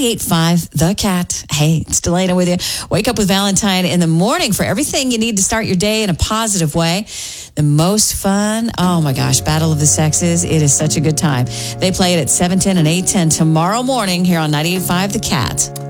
98.5 The Cat. Hey, it's Delana with you. Wake up with Valentine in the morning for everything you need to start your day in a positive way. The most fun, oh my gosh, Battle of the Sexes. It is such a good time. They play it at 7:10 and 8:10 tomorrow morning here on 98.5 The Cat.